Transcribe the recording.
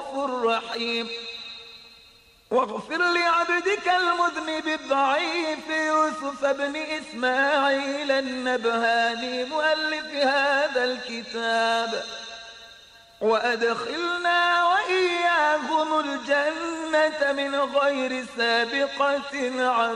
رؤوف رحيم. واغفر لعبدك المذنب الضعيف يوسف بن إسماعيل النبهاني مؤلف هذا الكتاب، وأدخلنا وإياهم الجنة من غير سابقة عذاب.